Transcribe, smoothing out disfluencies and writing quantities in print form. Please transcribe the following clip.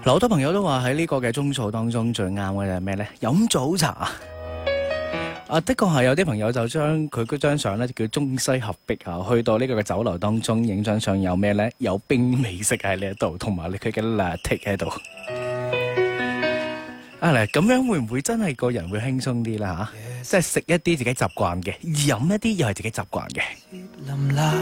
好多朋友都話喺呢個嘅鐘數當中最啱嘅就係咩呢？飲早茶啊！的確係有啲朋友就將佢嗰張相呢叫中西合璧啊，去到呢個嘅酒樓當中影張相，有咩呢？有冰美式喺呢一度，同埋佢嘅 latte 喺度。啊嚟咁樣會唔會真係個人會輕鬆啲啦？嚇，即係食一啲自己習慣嘅，飲一啲又係自己習慣嘅。